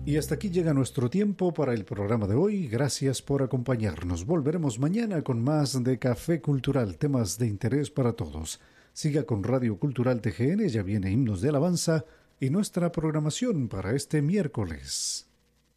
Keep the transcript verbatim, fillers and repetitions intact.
Y hasta aquí llega nuestro tiempo para el programa de hoy. Gracias por acompañarnos. Volveremos mañana con más de Café Cultural, temas de interés para todos. Siga con Radio Cultural T G N, ya viene Himnos de Alabanza y nuestra programación para este miércoles.